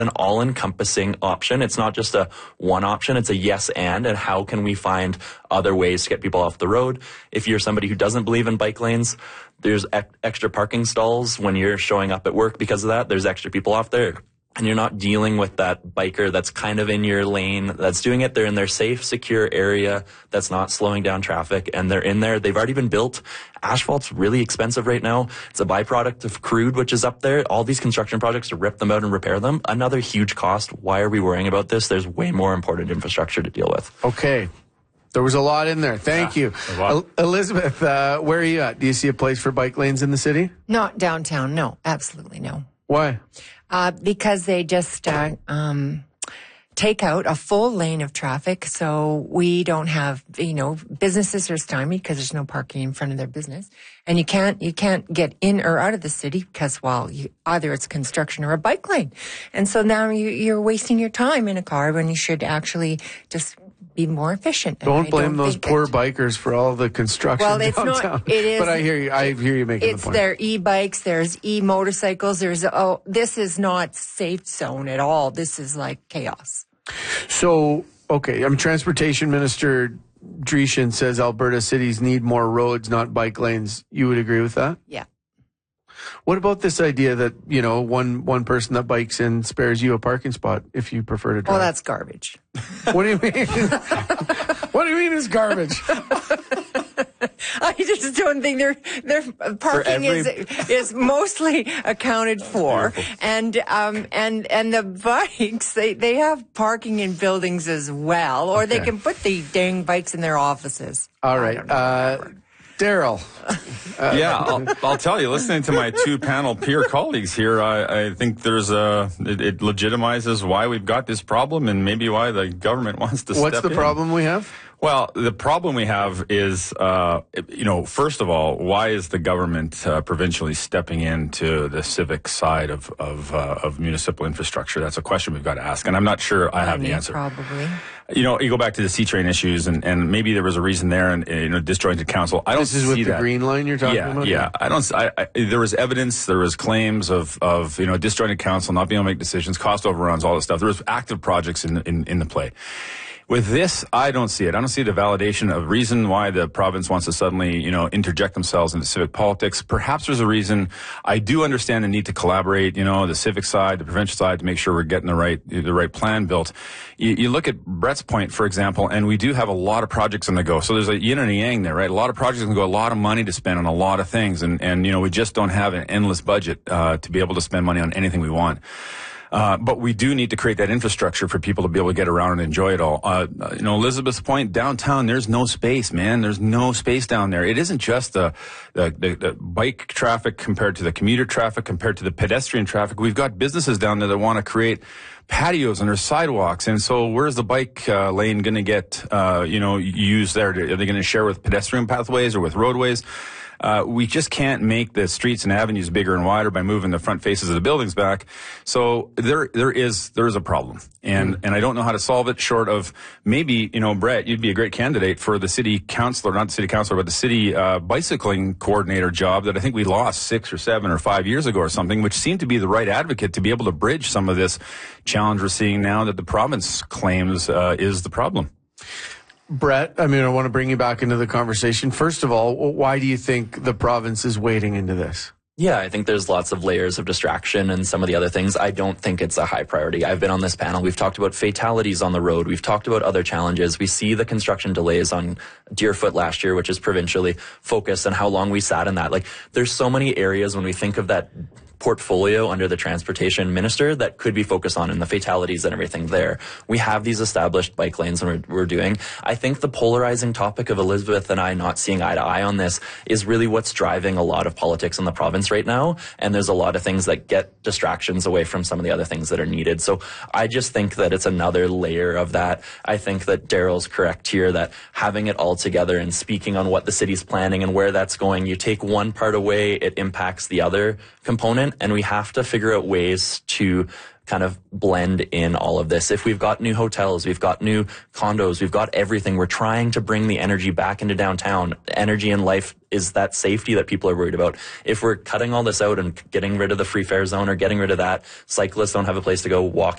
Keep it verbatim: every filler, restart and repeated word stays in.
an all-encompassing option. It's not just a one option, it's a yes and, and how can we find other ways to get people off the road? If you're somebody who doesn't believe in bike lanes, there's e- extra parking stalls when you're showing up at work because of that. There's extra people off there. And you're not dealing with that biker that's kind of in your lane, that's doing it. They're in their safe, secure area that's not slowing down traffic, and they're in there. They've already been built. Asphalt's really expensive right now. It's a byproduct of crude, which is up there. All these construction projects to rip them out and repair them, another huge cost. Why are we worrying about this? There's way more important infrastructure to deal with. Okay. There was a lot in there. Thank yeah, you. El- Elizabeth, uh, where are you at? Do you see a place for bike lanes in the city? Not downtown. No, absolutely no. Why? Uh, because they just uh, um, take out a full lane of traffic, so we don't have, you know, businesses are stymied because there's no parking in front of their business, and you can't you can't get in or out of the city because, well, you, either it's construction or a bike lane, and so now you, you're wasting your time in a car when you should actually just be more efficient. Don't blame don't those poor that, bikers for all the construction well, it's downtown. Not, it is, but I hear you. I hear you making it's the point. Their e-bikes. There's e-motorcycles. There's oh, this is not safe zone at all. This is like chaos. So, okay, I'm Transportation Minister Dreeshen says Alberta cities need more roads, not bike lanes. You would agree with that? Yeah. What about this idea that, you know, one one person that bikes in spares you a parking spot if you prefer to drive? Well, that's garbage. What do you mean? What do you mean is garbage? I just don't think their their parking every... is is mostly accounted for, and um and and the bikes they they have parking in buildings as well, or okay. they can put the dang bikes in their offices. All right. Uh, Daryl. Uh, yeah, I'll, I'll tell you, listening to my two panel peer colleagues here, I, I think there's a, it, it legitimizes why we've got this problem and maybe why the government wants to What's step the in. problem we have? Well, the problem we have is, uh, you know, first of all, why is the government uh, provincially stepping into the civic side of of, uh, of municipal infrastructure? That's a question we've got to ask, and I'm not sure I have the answer. Probably. You know, you go back to the C-train issues, and, and maybe there was a reason there, and you know, disjointed council. I don't This is see with the that. green line you're talking yeah, about? Yeah, I don't. I, I, there was evidence, there was claims of of you know disjointed council not being able to make decisions, cost overruns, all this stuff. There was active projects in in, in the play. With this, I don't see it. I don't see the validation of reason why the province wants to suddenly, you know, interject themselves into civic politics. Perhaps there's a reason. I do understand the need to collaborate, you know, the civic side, the provincial side, to make sure we're getting the right, the right plan built. You, you look at Brett's point, for example, and we do have a lot of projects on the go. So there's a yin and a yang there, right? A lot of projects can go, a lot of money to spend on a lot of things. And, and, you know, we just don't have an endless budget, uh, to be able to spend money on anything we want. Uh, but we do need to create that infrastructure for people to be able to get around and enjoy it all. Uh, you know, Elizabeth's point, downtown, there's no space, man. There's no space down there. It isn't just the, the, the, the bike traffic compared to the commuter traffic, compared to the pedestrian traffic. We've got businesses down there that want to create patios and there's sidewalks. And so where's the bike uh, lane going to get, uh, you know, used there? Are they going to share with pedestrian pathways or with roadways? Uh, we just can't make the streets and avenues bigger and wider by moving the front faces of the buildings back. So there, there is, there is a problem. And, mm. and I don't know how to solve it short of maybe, you know, Brett, you'd be a great candidate for the city councilor, not the city councilor, but the city, uh, bicycling coordinator job that I think we lost six or seven or five years ago or something, which seemed to be the right advocate to be able to bridge some of this challenge we're seeing now that the province claims, uh, is the problem. Brett, I mean, I want to bring you back into the conversation. First of all, why do you think the province is wading into this? Yeah, I think there's lots of layers of distraction and some of the other things. I don't think it's a high priority. I've been on this panel. We've talked about fatalities on the road. We've talked about other challenges. We see the construction delays on Deerfoot last year, which is provincially focused, and how long we sat in that. Like, there's so many areas when we think of that portfolio under the transportation minister that could be focused on, and the fatalities and everything there. We have these established bike lanes and we're, we're doing. I think the polarizing topic of Elizabeth and I not seeing eye to eye on this is really what's driving a lot of politics in the province right now. And there's a lot of things that get distractions away from some of the other things that are needed. So I just think that it's another layer of that. I think that Daryl's correct here, that having it all together and speaking on what the city's planning and where that's going, you take one part away, it impacts the other component. And we have to figure out ways to kind of blend in all of this. If we've got new hotels, we've got new condos, we've got everything. We're trying to bring the energy back into downtown. Energy in life is that safety that people are worried about. If we're cutting all this out and getting rid of the free fare zone or getting rid of that, cyclists don't have a place to go, walking